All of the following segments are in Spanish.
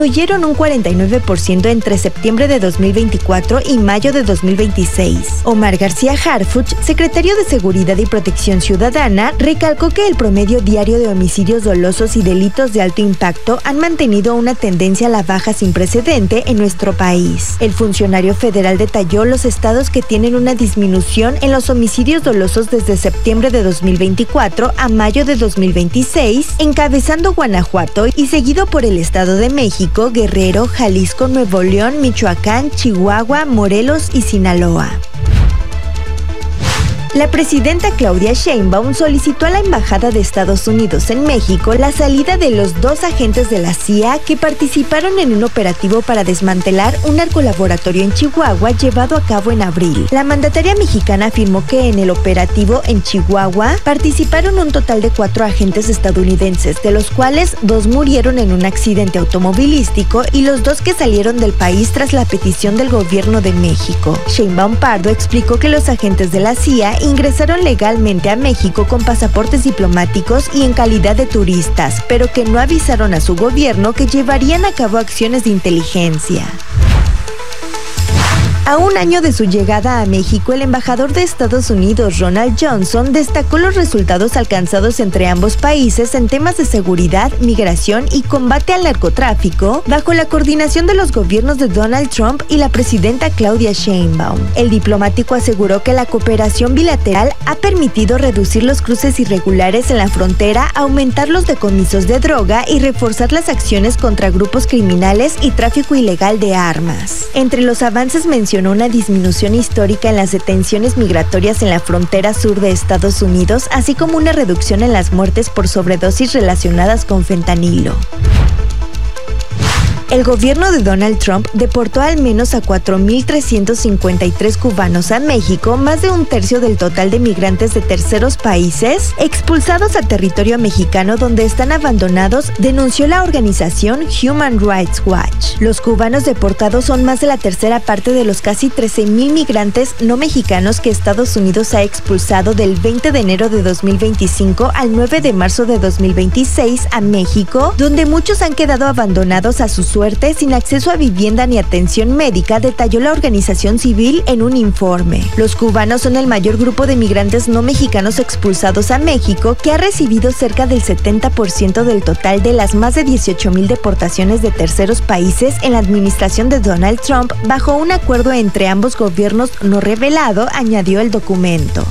disminuyeron un 49% entre septiembre de 2024 y mayo de 2026. Omar García Harfuch, secretario de Seguridad y Protección Ciudadana, recalcó que el promedio diario de homicidios dolosos y delitos de alto impacto han mantenido una tendencia a la baja sin precedente en nuestro país. El funcionario federal detalló los estados que tienen una disminución en los homicidios dolosos desde septiembre de 2024 a mayo de 2026, encabezando Guanajuato y seguido por el Estado de México, Guerrero, Jalisco, Nuevo León, Michoacán, Chihuahua, Morelos y Sinaloa. La presidenta Claudia Sheinbaum solicitó a la Embajada de Estados Unidos en México la salida de los 2 agentes de la CIA que participaron en un operativo para desmantelar un narcolaboratorio en Chihuahua llevado a cabo en abril. La mandataria mexicana afirmó que en el operativo en Chihuahua participaron un total de 4 agentes estadounidenses, de los cuales 2 murieron en un accidente automovilístico y los 2 que salieron del país tras la petición del gobierno de México. Sheinbaum Pardo explicó que los agentes de la CIA ingresaron legalmente a México con pasaportes diplomáticos y en calidad de turistas, pero que no avisaron a su gobierno que llevarían a cabo acciones de inteligencia. A un año de su llegada a México, el embajador de Estados Unidos, Ronald Johnson, destacó los resultados alcanzados entre ambos países en temas de seguridad, migración y combate al narcotráfico, bajo la coordinación de los gobiernos de Donald Trump y la presidenta Claudia Sheinbaum. El diplomático aseguró que la cooperación bilateral ha permitido reducir los cruces irregulares en la frontera, aumentar los decomisos de droga y reforzar las acciones contra grupos criminales y tráfico ilegal de armas. Entre los avances mencionó una disminución histórica en las detenciones migratorias en la frontera sur de Estados Unidos, así como una reducción en las muertes por sobredosis relacionadas con fentanilo. El gobierno de Donald Trump deportó al menos a 4,353 cubanos a México, más de un tercio del total de migrantes de terceros países expulsados a territorio mexicano donde están abandonados, denunció la organización Human Rights Watch. Los cubanos deportados son más de la tercera parte de los casi 13,000 migrantes no mexicanos que Estados Unidos ha expulsado del 20 de enero de 2025 al 9 de marzo de 2026 a México, donde muchos han quedado abandonados a su suerte sin acceso a vivienda ni atención médica, detalló la organización civil en un informe. Los cubanos son el mayor grupo de migrantes no mexicanos expulsados a México, que ha recibido cerca del 70% del total de las más de 18,000 deportaciones de terceros países en la administración de Donald Trump, bajo un acuerdo entre ambos gobiernos no revelado, añadió el documento.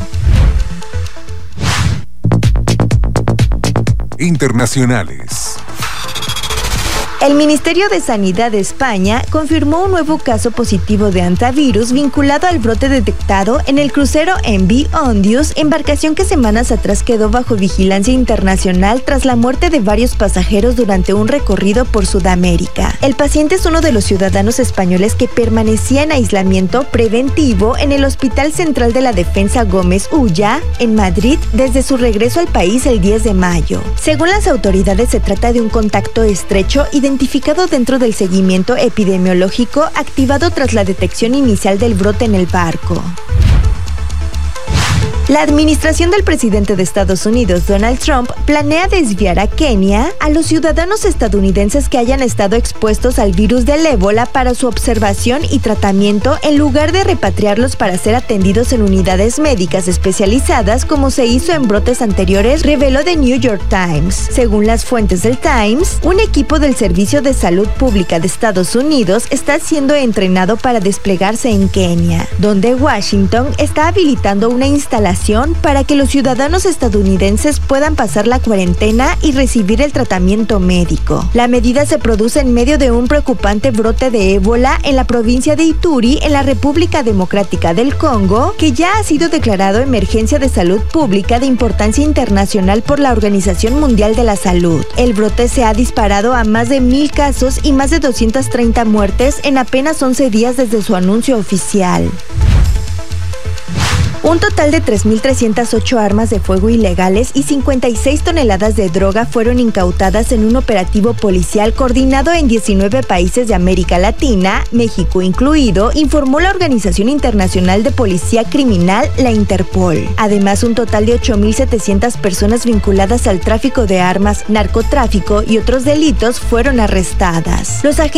Internacionales. El Ministerio de Sanidad de España confirmó un nuevo caso positivo de hantavirus vinculado al brote detectado en el crucero MV Ondius, embarcación que semanas atrás quedó bajo vigilancia internacional tras la muerte de varios pasajeros durante un recorrido por Sudamérica. El paciente es uno de los ciudadanos españoles que permanecía en aislamiento preventivo en el Hospital Central de la Defensa Gómez Ulla, en Madrid, desde su regreso al país el 10 de mayo. Según las autoridades, se trata de un contacto estrecho identificado dentro del seguimiento epidemiológico activado tras la detección inicial del brote en el barco. La administración del presidente de Estados Unidos, Donald Trump, planea desviar a Kenia a los ciudadanos estadounidenses que hayan estado expuestos al virus del ébola para su observación y tratamiento, en lugar de repatriarlos para ser atendidos en unidades médicas especializadas, como se hizo en brotes anteriores, reveló The New York Times. Según las fuentes del Times, un equipo del Servicio de Salud Pública de Estados Unidos está siendo entrenado para desplegarse en Kenia, donde Washington está habilitando una instalación para que los ciudadanos estadounidenses puedan pasar la cuarentena y recibir el tratamiento médico. La medida se produce en medio de un preocupante brote de ébola en la provincia de Ituri, en la República Democrática del Congo, que ya ha sido declarado emergencia de salud pública de importancia internacional por la Organización Mundial de la Salud. El brote se ha disparado a más de 1,000 casos y más de 230 muertes en apenas 11 días desde su anuncio oficial. Un total de 3.308 armas de fuego ilegales y 56 toneladas de droga fueron incautadas en un operativo policial coordinado en 19 países de América Latina, México incluido, informó la Organización Internacional de Policía Criminal, la Interpol. Además, un total de 8.700 personas vinculadas al tráfico de armas, narcotráfico y otros delitos fueron arrestadas. Los agentes